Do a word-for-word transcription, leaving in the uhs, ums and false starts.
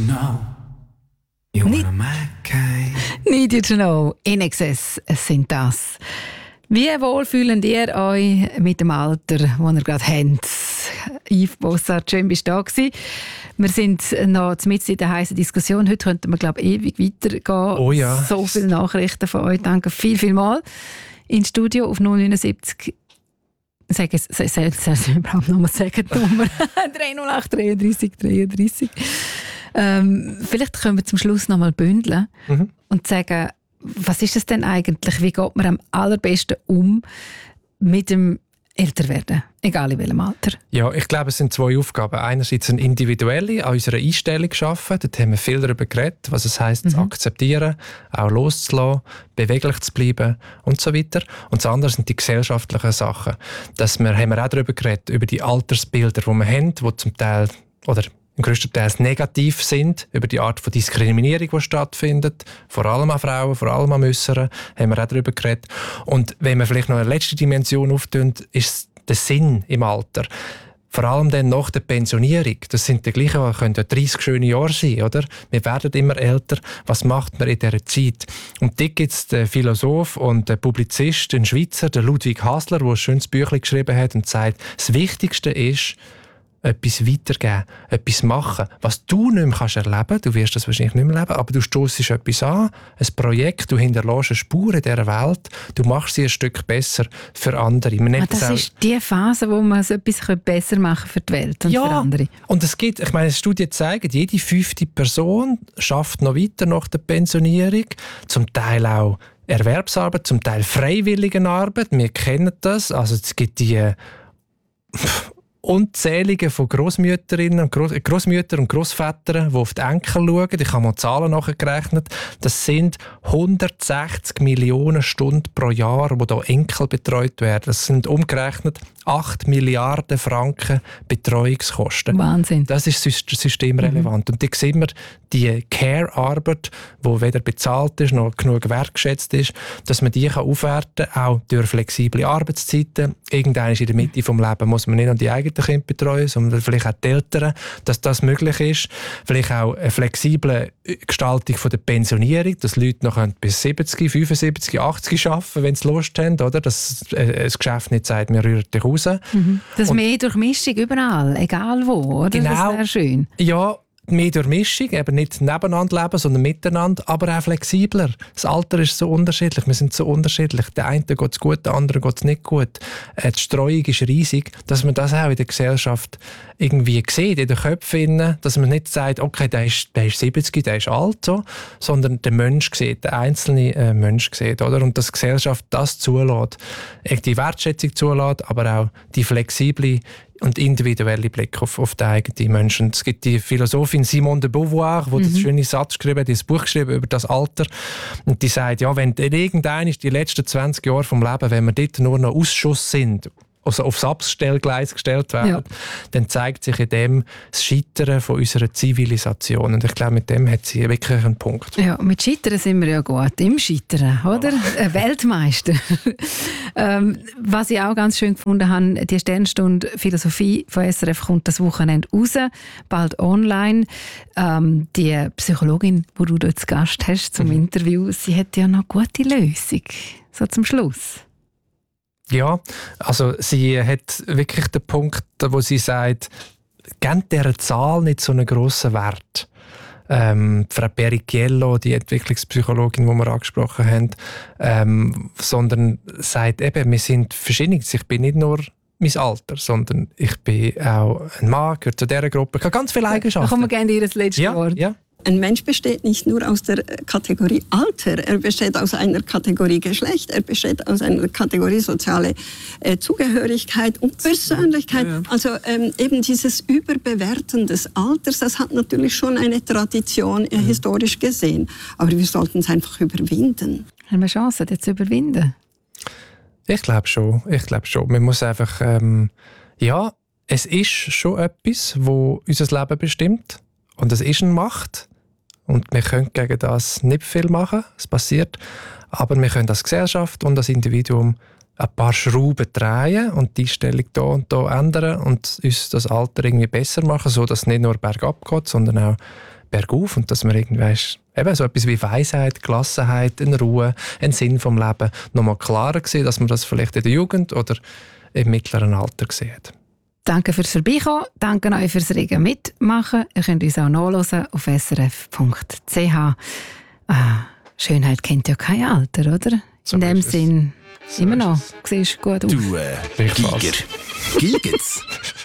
know you wanna my kind. Need you to know, In Excess sind das. Wie wohl fühlt ihr euch mit dem Alter, das ihr gerade habt? Yves Bossart, schön bist du da gewesen. Wir sind noch mitten in der heißen Diskussion. Heute könnten wir, glaube ich, ewig weitergehen. Oh ja. So viele Nachrichten von euch. Danke viel, viel mal. Ins Studio auf null neun sieben. Sag es, soll ich überhaupt noch mal sagen, die Nummer? drei null acht dreiunddreißig dreiunddreißig. Ähm, vielleicht können wir zum Schluss noch mal bündeln mhm. und sagen, was ist es denn eigentlich? Wie geht man am allerbesten um mit dem Älterwerden, egal in welchem Alter? Ja, ich glaube, es sind zwei Aufgaben. Einerseits eine individuelle, an unserer Einstellung arbeiten. Dort haben wir viel darüber geredet, was es heisst, mhm. zu akzeptieren, auch loszulassen, beweglich zu bleiben und so weiter. Und das andere sind die gesellschaftlichen Sachen. Dass wir, haben wir auch darüber geredet, über die Altersbilder, die wir haben, die zum Teil, oder im grössten Teil negativ sind, über die Art von Diskriminierung, die stattfindet, vor allem an Frauen, vor allem an Müssern, haben wir auch darüber geredet. Und wenn wir vielleicht noch eine letzte Dimension auftun, ist der Sinn im Alter. Vor allem dann nach der Pensionierung. Das sind die gleichen, die können dreißig schöne Jahre sein, oder? Wir werden immer älter. Was macht man in dieser Zeit? Und dort gibt es den Philosoph und den Publizist, den Schweizer, den Ludwig Hasler, der ein schönes Büchlein geschrieben hat und sagt, das Wichtigste ist, etwas weitergeben, etwas machen. Was du nicht mehr kannst erleben, du wirst das wahrscheinlich nicht mehr erleben, aber du stossest etwas an, ein Projekt, du hinterlässt eine Spur in dieser Welt, du machst sie ein Stück besser für andere. Man ah, das das ist die Phase, wo man so etwas besser machen für die Welt und ja, für andere. Und es gibt, ich meine, Studien zeigen, jede fünfte Person schafft noch weiter nach der Pensionierung, zum Teil auch Erwerbsarbeit, zum Teil Freiwilligenarbeit. Wir kennen das, also es gibt die unzählige von Grossmütterinnen und Gross- Grossmütter und Grossvätern, die auf die Enkel schauen. Ich habe mal Zahlen nachgerechnet. Das sind hundertsechzig Millionen Stunden pro Jahr, wo da Enkel betreut werden. Das sind umgerechnet acht Milliarden Franken Betreuungskosten. Wahnsinn. Das ist systemrelevant. Mhm. Und da sehen wir die Care-Arbeit, die weder bezahlt ist noch genug wertgeschätzt ist, dass man die aufwerten kann, auch durch flexible Arbeitszeiten. Irgendwann in der Mitte des Lebens muss man nicht nur die eigenen Kinder betreuen, sondern vielleicht auch die Eltern, dass das möglich ist. Vielleicht auch eine flexible Gestaltung von der Pensionierung, dass Leute noch bis siebzig, fünfundsiebzig, achtzig arbeiten, wenn sie Lust haben, oder? Dass das Geschäft nicht sagt, wir rühren dich raus. Mhm. Das mehr Durchmischung überall, egal wo, oder? Genau. Das wäre schön. Ja, mehr Durchmischung, eben nicht nebeneinander leben, sondern miteinander, aber auch flexibler. Das Alter ist so unterschiedlich, wir sind so unterschiedlich. Der eine geht es gut, der andere geht es nicht gut. Die Streuung ist riesig, dass man das auch in der Gesellschaft irgendwie sieht, in den Köpfen, dass man nicht sagt, okay, der ist, der ist siebzig, der ist alt, so, sondern der Mensch sieht, der einzelne äh, Mensch sieht, oder? Und dass die Gesellschaft das zulässt, die Wertschätzung zulässt, aber auch die flexible und individuelle Blick auf, auf den eigenen Menschen. Es gibt die Philosophin Simone de Beauvoir, die mhm. das schöne Satz geschrieben hat, das Buch geschrieben über das Alter. Und die sagt, ja, wenn irgendein ist die letzten zwanzig Jahre vom Leben, wenn wir dort nur noch Ausschuss sind, also aufs Abstellgleis gestellt werden, ja. dann zeigt sich in dem das Scheitern von unserer Zivilisation. Und ich glaube, mit dem hat sie wirklich einen Punkt. Ja, mit Scheitern sind wir ja gut. Im Scheitern, oder? Ja. Weltmeister. ähm, was ich auch ganz schön gefunden habe, die Sternstunde Philosophie von S R F kommt das Wochenende raus, bald online. Ähm, die Psychologin, die du dort zu Gast hast zum mhm. Interview, sie hat ja noch eine gute Lösung. So zum Schluss. Ja, also sie hat wirklich den Punkt, wo sie sagt, gebt dieser Zahl nicht so einen grossen Wert. Ähm, Frau Pericchiello, die Entwicklungspsychologin, die wir angesprochen haben, ähm, sondern sagt eben, wir sind verschieden. Ich bin nicht nur mein Alter, sondern ich bin auch ein Mann, gehört zu dieser Gruppe. Ich habe ganz viele Eigenschaften. Da kommen wir gerne in das letzte ja, Wort. Ja. Ein Mensch besteht nicht nur aus der Kategorie Alter, er besteht aus einer Kategorie Geschlecht, er besteht aus einer Kategorie soziale äh, Zugehörigkeit und Persönlichkeit. Ja, ja. Also ähm, eben dieses Überbewerten des Alters, das hat natürlich schon eine Tradition äh, mhm. historisch gesehen. Aber wir sollten es einfach überwinden. Haben wir Chancen, das zu überwinden? Ich glaube schon. Ich glaube schon. Man muss einfach, ähm, ja, es ist schon etwas, wo unser Leben bestimmt. Und es ist eine Macht. Und wir können gegen das nicht viel machen. Es passiert. Aber wir können als Gesellschaft und als Individuum ein paar Schrauben drehen und die Stellung hier und hier ändern und uns das Alter irgendwie besser machen, sodass es nicht nur bergab geht, sondern auch bergauf und dass man irgendwie eben so etwas wie Weisheit, Gelassenheit, eine Ruhe, einen Sinn vom Leben nochmal klarer sieht, dass man das vielleicht in der Jugend oder im mittleren Alter sieht. Danke fürs Vorbeikommen, danke euch fürs rege Mitmachen. Ihr könnt uns auch nachhören auf s r f punkt c h. Ah, Schönheit kennt ja kein Alter, oder? So In dem ist es. Sinn, So immer ist noch, es. siehst gut aus. Du, äh, Gleichfalls. Giger. Gigert's?